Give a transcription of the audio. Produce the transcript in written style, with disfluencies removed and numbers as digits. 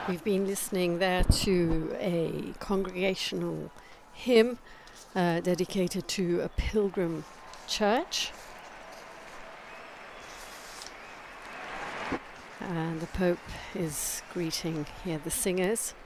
We've been listening there to a congregational hymn dedicated to a pilgrim church. And the Pope is greeting here the singers.